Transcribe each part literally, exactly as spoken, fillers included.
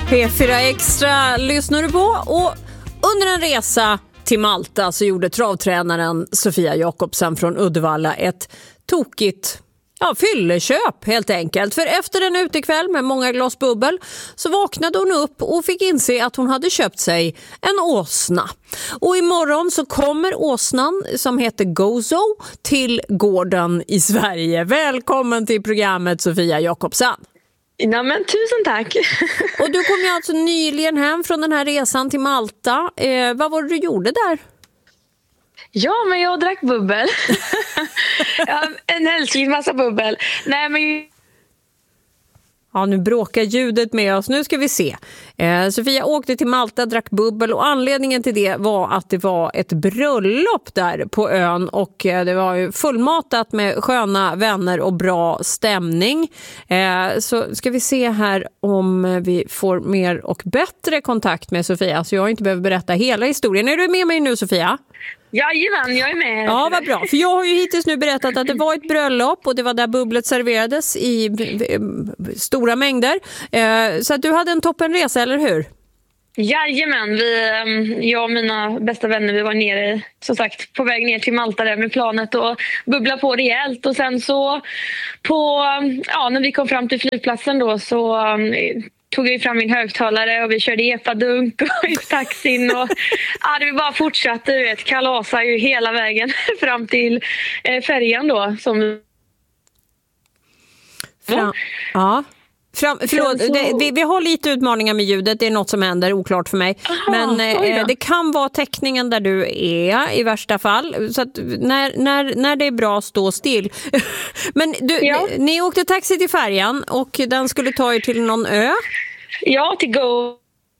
P fyra Extra lyssnar du på, och under en resa till Malta så gjorde travtränaren Sofia Jakobsen från Uddevalla ett tokigt ja, fylleköp helt enkelt. För efter en utekväll med många glas bubbel så vaknade hon upp och fick inse att hon hade köpt sig en åsna. Och imorgon så kommer åsnan som heter Gozo till gården i Sverige. Välkommen till programmet, Sofia Jakobsen. Ja, men tusen tack. Och du kom ju alltså nyligen hem från den här resan till Malta. Eh, vad var det du gjorde där? Ja, men jag drack bubbel. Ja, en hälslig massa bubbel. Nej, men... Ja, nu bråkar ljudet med oss. Nu ska vi se. Eh, Sofia åkte till Malta, drack bubbel, och anledningen till det var att det var ett bröllop där på ön, och eh, det var ju fullmatat med sköna vänner och bra stämning. Eh, så ska vi se här om vi får mer och bättre kontakt med Sofia, så jag inte behöver berätta hela historien. Är du med mig nu, Sofia? Jajamän, jag är med. Ja, vad bra. För jag har ju hittills nu berättat att det var ett bröllop och det var där bubblet serverades i stora mängder. Så att du hade en toppenresa, eller hur? Jajamän, vi, jag och mina bästa vänner, vi var nere, som sagt, på väg ner till Malta där med planet och bubbla på rejält. Och sen så på, ja, när vi kom fram till flygplatsen då så tog jag fram min högtalare och vi körde epadunk och i taxin och ja, det bara fortsatte, du vet, kalasa ju hela vägen fram till eh, färjan då som fram, ja. Fram, förlåt, så... det, vi, vi har lite utmaningar med ljudet, det är något som händer, oklart för mig. Aha, men eh, det kan vara täckningen där du är i värsta fall. Så att när, när, när det är bra, stå still. Men du, ja. ni, ni åkte taxi till färjan och den skulle ta er till någon ö? Ja, till Go.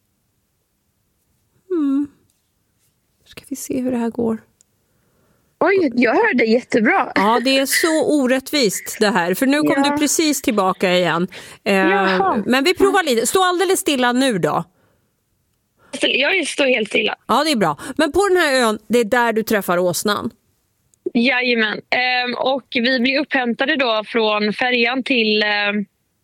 Mm. Ska vi se hur det här går. Oj, jag hörde jättebra. Ja, det är så orättvist det här. För nu kom ja. du precis tillbaka igen. Eh, men vi provar lite. Stå alldeles stilla nu då. Jag står helt stilla. Ja, det är bra. Men på den här ön, det är där du träffar åsnan. Jajamän. Ehm, och vi blir upphämtade då från färjan till... Ehm,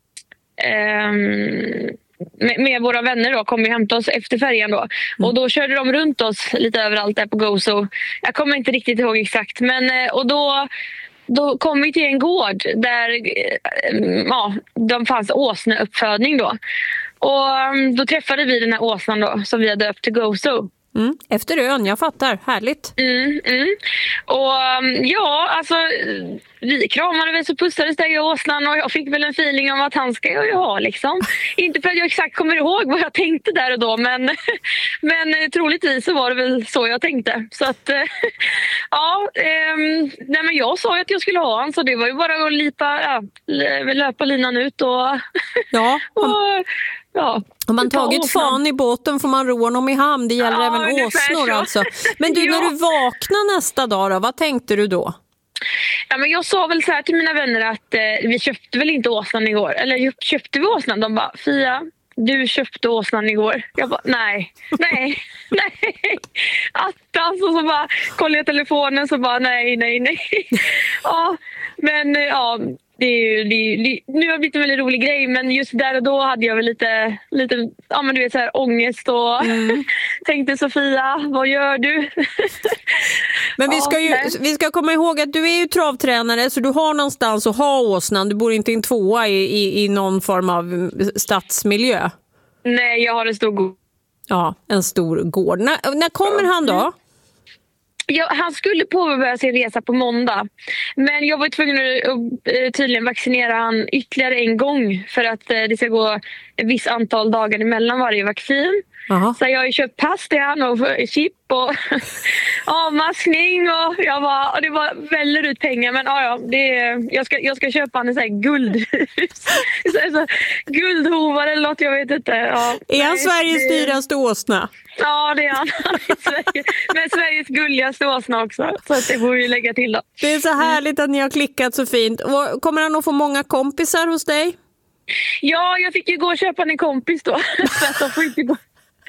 med, med våra vänner då, kom ju hämta oss efter färjan då. Mm. Och då körde de runt oss lite överallt där på Gozo. Jag kommer inte riktigt ihåg exakt. Men, och då, då kom vi till en gård där ja, de fanns åsneuppfödning då. Och då träffade vi den här åsnan då, som vi hade döpt till Gozo. Mm, efter ön, jag fattar. Härligt. Mm, mm. Och ja, alltså vi kramade väl, så pussades där jag åsnan och jag fick väl en feeling om att han ska jag ju ha liksom. Inte för att jag exakt kommer ihåg vad jag tänkte där och då, men, men troligtvis så var det väl så jag tänkte. Så att ja, eh, nej men jag sa ju att jag skulle ha han, så det var ju bara att lipa, ja, löpa linan ut och ja. och ja. Om man tagit fan i båten får man ro honom i hamn. Det gäller ja, även åsnor alltså. Men du, ja. när du vaknade nästa dag då, vad tänkte du då? Ja, men jag sa väl så här till mina vänner att eh, vi köpte väl inte åsnan igår. Eller köpte vi åsnan? De bara, Fia, du köpte åsnan igår. Jag bara, nej, nej, nej. Attans, och så bara kollade jag telefonen så bara, nej, nej, nej. Ja, men ja... Det är ju, det är, det, nu har det blivit en väldigt rolig grej, men just där och då hade jag väl lite, lite ja, men du vet, så här, ångest och mm. tänkte, Sofia, vad gör du? Men vi ska, ju, vi ska komma ihåg att du är ju travtränare, så du har någonstans att ha åsnan. Du bor inte i en tvåa i, i, i någon form av stadsmiljö. Nej, jag har en stor gård. Ja, en stor gård. När, när kommer han då? Ja, han skulle påbörja sin resa på måndag. Men jag var tvungen att tydligen vaccinera han ytterligare en gång för att det ska gå ett visst antal dagar emellan varje vaccin. Aha. Så jag har ju köpt pass till han och chip och avmaskning och jag var, och det var väldigt ut pengar, men ja, ja det, jag, ska, jag ska köpa han en sån här guldhus. Guldhovar eller något, jag vet inte. Ja, är han nej, Sveriges det... dyraste åsna? Ja, det är han. Men Sveriges gulligaste åsna också. Så att det får vi lägga till då. Det är så härligt att ni har klickat så fint. Och kommer han att få många kompisar hos dig? Ja, jag fick ju gå och köpa en kompis då. För att de får inte gå.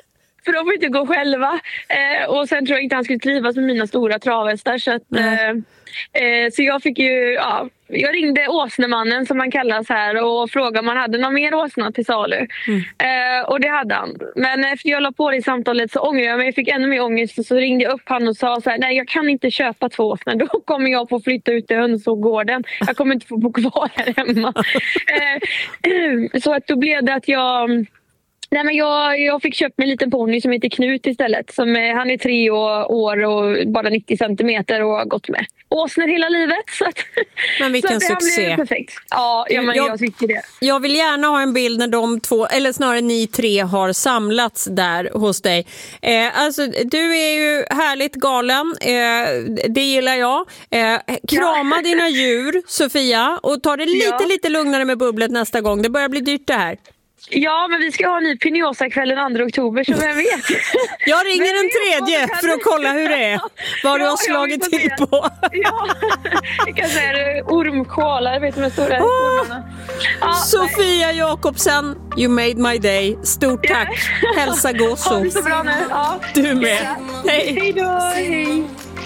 För de får inte gå själva. Eh, och sen tror jag inte han skulle trivas med mina stora travhästar. Så, att, eh, eh, så jag fick ju... Ja, jag ringde åsnemannen som han kallas här och frågade om han hade någon mer åsna till salu. Mm. Eh, och det hade han. Men efter jag la på det i samtalet så ångrade jag mig. Jag fick ännu mer ångest och så ringde jag upp han och sa så här: nej, jag kan inte köpa två åsnor. Då kommer jag få flytta ut till hönsgården. Jag kommer inte få bo kvar här hemma. eh, så att då blev det att jag... Nej, men jag, jag fick köpt mig en liten ponny som heter Knut istället. Som, eh, han är tre år och bara nittio centimeter och har gått med åsnor hela livet. Så att, men vilken så att succé. Han blev perfekt. Ja, ja men jag, jag tycker det. Jag vill gärna ha en bild när de två, eller snarare ni tre har samlats där hos dig. Eh, alltså, du är ju härligt galen. Eh, det gillar jag. Eh, krama ja. dina djur, Sofia. Och ta det lite, ja. lite lugnare med bubblet nästa gång. Det börjar bli dyrt det här. Ja, men vi ska ha en ny Piniosa-kväll den andra oktober, så vem vet? Jag ringer den tredje för att kolla hur det är. Vad ja, du har slagit till det. på. Ja, jag kan säga det. Ormkoalar, vet du vad stora ormarna. Ja, Sofia Jakobsen, you made my day. Stort tack. Hälsa Gosso. Ha det så bra nu. Ja. Du med. Hej. Hej då. Hej.